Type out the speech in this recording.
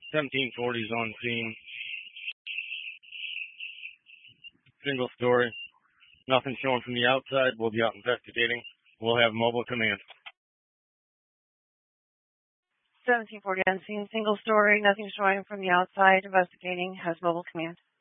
1740's on scene. Single story. Nothing showing from the outside. We'll be out investigating. We'll have mobile command. 1740 on scene, single story, nothing showing from the outside. Investigating, has mobile command.